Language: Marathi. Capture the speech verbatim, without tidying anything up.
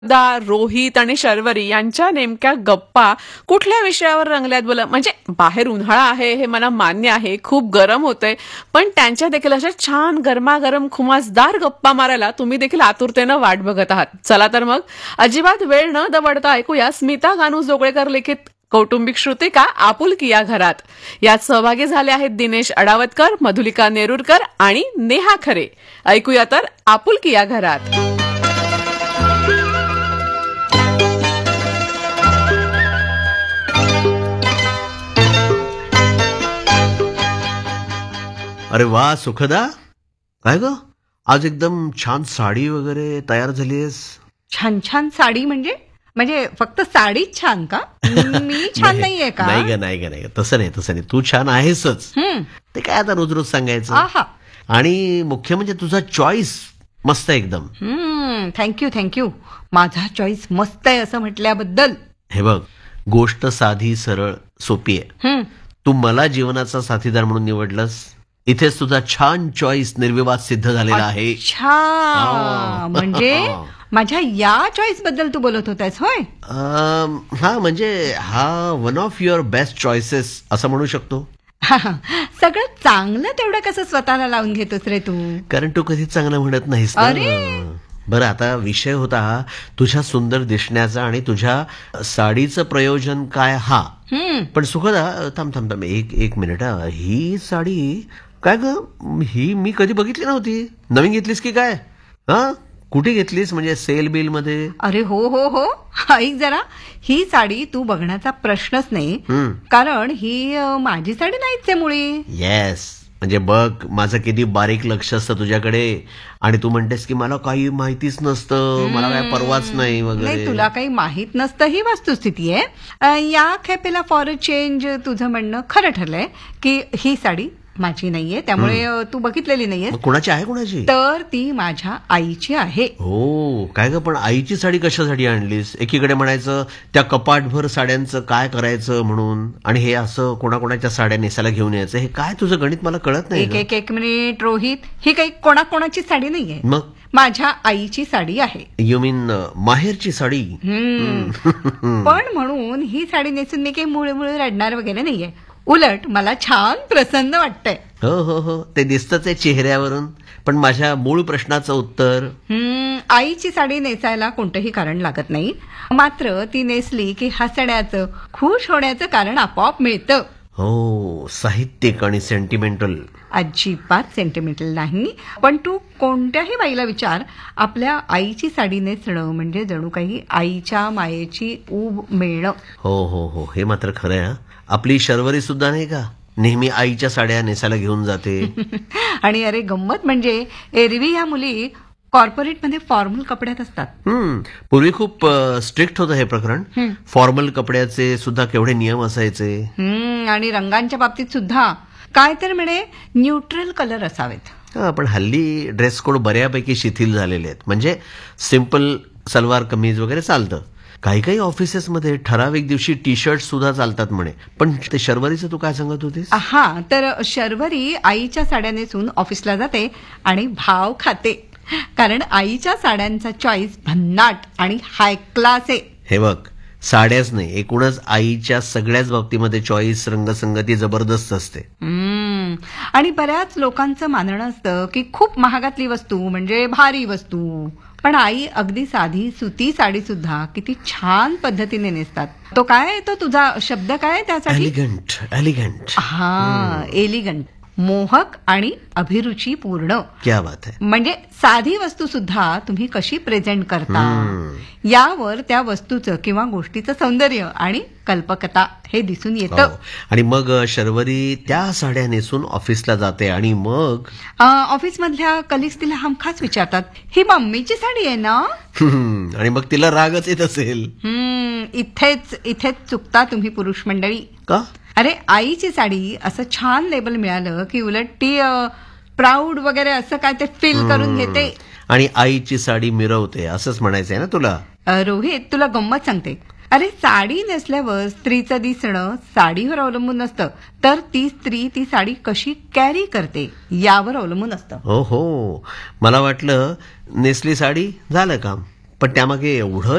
दा रोहित आणि शर्वरी यांच्या नेमक्या गप्पा कुठल्या विषयावर रंगल्यात बोला. म्हणजे बाहेर उन्हाळा आहे हे मला मान्य आहे, खूप गरम होतंय, पण त्यांच्या देखील अशा छान गरमागरम खुमासदार गप्पा मारायला तुम्ही देखील आतुरतेनं वाट बघत आहात. चला तर मग अजिबात वेळ न दवडता ऐकूया स्मिता गानू जोगळेकर लिखित कौटुंबिक श्रुतिका आपुलकी या घरात. यात सहभागी झाले आहेत दिनेश अडावतकर, मधुलिका नेरुरकर आणि नेहा खरे. ऐकूया तर आपुलकी या घरात. अरे वा सुखदा, काय ग आज एकदम छान साडी वगैरे तयार झालीयस. छान छान साडी म्हणजे म्हणजे फक्त साडीच छान का? मी छान नाहीये का? नाही ग नाही ग नाही ग, तसं नाही तसं नाही, तू छान आहेसच. ते काय आता रोज रोज सांगायचं. आहा, आणि मुख्य म्हणजे तुझा चॉईस मस्त आहे एकदम. हम्म थँक्यू थँक्यू. माझा चॉईस मस्त आहे असं म्हटल्याबद्दल. हे बघ, गोष्ट साधी सरळ सोपी आहे. हम्म तू मला जीवनाचा साथीदार म्हणून निवडलंस, इथेच तुझा छान चॉईस निर्विवाद सिद्ध झालेला आहे. अच्छा, म्हणजे माझ्या या चॉईस बद्दल तू बोलत होतास होय? अम, हा म्हणजे हा one of your best choices असं म्हणू शकतो. सगळं चांगलं तेवढं कसं स्वतःला लावून घेतोस रे तू? कारण तू कधी चांगलं म्हणत नाहीस ना. अरे. बरं, आता विषय होता तुझ्या सुंदर दिसण्याचा आणि तुझ्या साडीचं प्रयोजन काय हा. हम्म पण सुखदा, थांब थांब थांब एक एक मिनिट हा. ही साडी काय ग, ही मी कधी बघितली नव्हती. नवीन घेतलीस की काय? हा, कुठे घेतलीस? म्हणजे सेल बिल मध्ये? अरे हो हो हो, ऐक जरा, ही साडी तू बघण्याचा प्रश्नच नाही. हम्म. कारण ही अ, माझी साडी नाहीच आहे मुळी. येस, म्हणजे बघ माझं किती बारीक लक्ष असतं तुझ्याकडे, आणि तू म्हणतेस की मला काही माहितीच नसतं, मला काय परवाच नाही वगैरे. नाही, तुला काही माहित नसतं ही वस्तुस्थिती आहे. अ, या खेपेला फॉर अ चेंज तुझं म्हणणं खरं ठरलंय की ही साडी माझी नाहीये, त्यामुळे अ, तू बघितलेली नाहीये. मग कुणाची आहे? कुणाची? तर ती माझ्या आईची आहे. हो काय ग, पण आईची साडी कशासाठी आणलीस? एकीकडे म्हणायचं त्या कपाटभर साड्यांचं काय करायचं म्हणून, आणि हे असं कोणाकोणाच्या साड्या नेसायला घेऊन यायचं, हे काय तुझं गणित मला कळत नाही. एक एक एक मिनिट रोहित, ही काही कोणाकोणाची साडी नाहीये, मग माझ्या आईची साडी आहे. यू मीन माहेरची साडी? हम्म. पण म्हणून ही साडी नेसून मी काही मुळे मुळे रडणार वगैरे नाहीये. उलट मला छान प्रसन्न वाटतंय. हो हो हो, ते दिसतच आहे चेहऱ्यावरून. पण माझ्या मूळ प्रश्नाचं उत्तर? हम्म आईची साडी नेसायला कोणतंही कारण लागत नाही, मात्र ती नेसली की हसण्याचं, खुश होण्याचं कारण आपोआप मिळतं. हो, साहित्यिक आणि सेंटिमेंटल. अजिबात सेंटिमेंटल नाही. पण तू कोणत्याही बाईला विचार, आपल्या आईची साडी नेसणं म्हणजे जणू काही आईच्या मायेची ऊब मिळणं. हो हो हो, हे मात्र खरं आहे. आपली शर्वरी सुद्धा नाही का नेहमी आईच्या साड्या नेसायला घेऊन जाते. आणि अरे गंमत म्हणजे एरवी या मुली कॉर्पोरेटमध्ये फॉर्मल कपड्यात असतात. हम्म पूर्वी खूप स्ट्रिक्ट होतं हे प्रकरण. फॉर्मल कपड्याचे सुद्धा केवढे नियम असायचे. हम्म आणि रंगांच्या बाबतीत सुद्धा काय तर म्हणे न्यूट्रल कलर असावेत. हा, पण हल्ली ड्रेस कोड बऱ्यापैकी शिथिल झालेले आहेत. म्हणजे सिंपल सलवार कमीज वगैरे चालतं. काही काही ऑफिसेसमध्ये ठराविक दिवशी टी शर्ट सुद्धा चालतात म्हणे. पण ते शर्वरीचं तू काय सांगत होतीस? हा, तर शर्वरी आईच्या साड्या नेसून ऑफिसला जाते आणि भाव खाते, कारण आईच्या साड्यांचा चॉईस भन्नाट आणि हाय क्लास आहे. हे बघ, साड्याच नाही, एकूणच आईच्या सगळ्याच बाबतीमध्ये चॉईस, रंगसंगती जबरदस्त असते. हम्म आणि बऱ्याच लोकांचं मानणं असतं की खूप महागातली वस्तू म्हणजे भारी वस्तू, पण आई अगदी साधी सुती साडी सुद्धा किती छान पद्धतीने नेसतात. तो काय, तो तुझा शब्द काय त्यासाठी? एलिगंट. एलिगंट. हा, एलिगंट, मोहक आणि अभिरुची पूर्ण. क्या बात आहे. म्हणजे साधी वस्तू सुद्धा तुम्ही कशी प्रेझेंट करता यावर त्या वस्तूचं किंवा गोष्टीचं सौंदर्य आणि कल्पकता हे दिसून येतं. हो. आणि मग शर्वरी त्या साड्या नेसून ऑफिसला जाते, आणि मग ऑफिस मधल्या कलिग्स तिला हमखास विचारतात, ही मम्मीची साडी आहे ना? हम्म, आणि मग तिला रागच येत असेल. हम्म इथेच इथेच चुकता तुम्ही पुरुष मंडळी. का? अरे आईची साडी असं छान लेबल मिळालं की उलट ती प्राऊड वगैरे असं काय ते फील करून घेते. आणि आईची साडी मिरवते असंच म्हणायचंय ना तुला? अ, रोहित, तुला गंमत सांगते. अरे साडी नेसल्यावर स्त्रीचं दिसणं साडीवर अवलंबून नसतं, तर ती स्त्री ती साडी कशी कॅरी करते यावर अवलंबून असतं. हो हो, मला वाटलं नेसली साडी झालं काम, पण त्यामागे एवढं